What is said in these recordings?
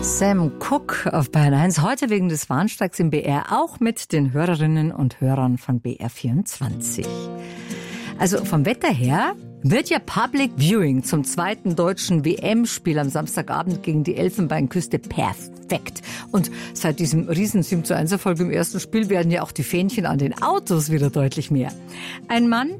Sam Cooke auf Bayern 1, heute wegen des Warnstreiks im BR, auch mit den Hörerinnen und Hörern von BR24. Also vom Wetter her wird ja Public Viewing zum zweiten deutschen WM-Spiel am Samstagabend gegen die Elfenbeinküste perfekt. Und seit diesem riesen 7:1 Erfolg im ersten Spiel werden ja auch die Fähnchen an den Autos wieder deutlich mehr. Ein Mann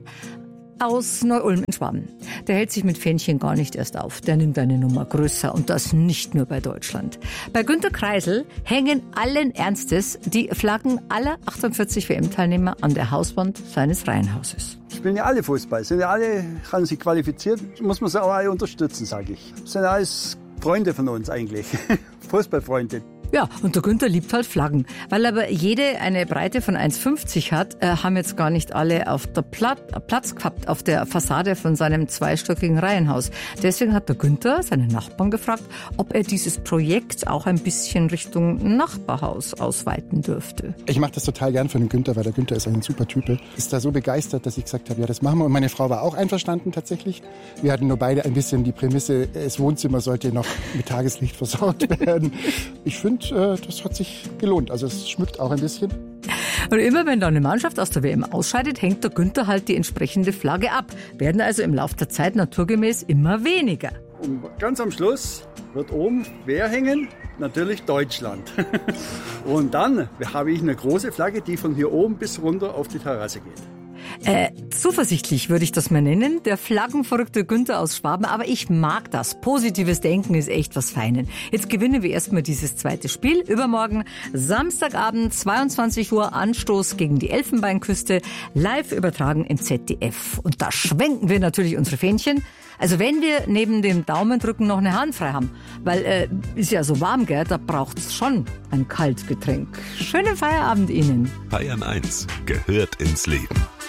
aus Neu-Ulm in Schwaben. Der hält sich mit Fähnchen gar nicht erst auf. Der nimmt eine Nummer größer und das nicht nur bei Deutschland. Bei Günter Kreisel hängen allen Ernstes die Flaggen aller 48 WM-Teilnehmer an der Hauswand seines Reihenhauses. Spielen ja alle Fußball, sind ja alle, haben sich qualifiziert, muss man sie auch alle unterstützen, sage ich. Sind ja alles Freunde von uns eigentlich, Fußballfreunde. Ja, und der Günther liebt halt Flaggen. Weil aber jede eine Breite von 1,50 hat, haben jetzt gar nicht alle auf der Platz gehabt auf der Fassade von seinem zweistöckigen Reihenhaus. Deswegen hat der Günther seinen Nachbarn gefragt, ob er dieses Projekt auch ein bisschen Richtung Nachbarhaus ausweiten dürfte. Ich mache das total gern für den Günther, weil der Günther ist ein super Typ. Ist da so begeistert, dass ich gesagt habe, ja, das machen wir. Und meine Frau war auch einverstanden tatsächlich. Wir hatten nur beide ein bisschen die Prämisse, das Wohnzimmer sollte noch mit Tageslicht versorgt werden. Ich finde, das hat sich gelohnt. Also es schmückt auch ein bisschen. Und immer wenn da eine Mannschaft aus der WM ausscheidet, hängt der Günther halt die entsprechende Flagge ab. Werden also im Laufe der Zeit naturgemäß immer weniger. Und ganz am Schluss wird oben wer hängen? Natürlich Deutschland. Und dann habe ich eine große Flagge, die von hier oben bis runter auf die Terrasse geht. Zuversichtlich würde ich das mal nennen, der flaggenverrückte Günther aus Schwaben, aber ich mag das. Positives Denken ist echt was Feines. Jetzt gewinnen wir erstmal dieses zweite Spiel. Übermorgen, Samstagabend, 22 Uhr, Anstoß gegen die Elfenbeinküste, live übertragen im ZDF. Und da schwenken wir natürlich unsere Fähnchen. Also wenn wir neben dem Daumendrücken noch eine Hand frei haben, weil ist ja so warm, gell, da braucht's schon ein Kaltgetränk. Schönen Feierabend Ihnen. Bayern 1 gehört ins Leben.